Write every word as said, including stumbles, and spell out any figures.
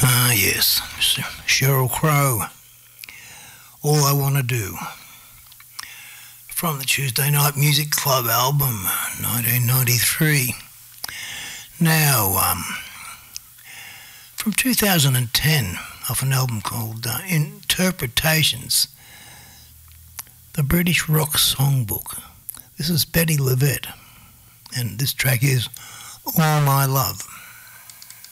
Ah, yes, Sheryl Crow, All I Want to Do, from the Tuesday Night Music Club album, nineteen ninety-three. Now, um, from two thousand ten, off an album called uh, Interpretations, the British Rock Songbook. This is Betty Levette, and this track is All My Love.